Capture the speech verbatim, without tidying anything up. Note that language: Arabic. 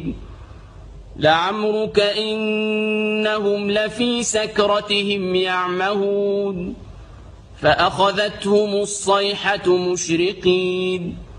مبين لعمرك إنهم لفي سكرتهم يعمهون فأخذتهم الصيحة مشرقين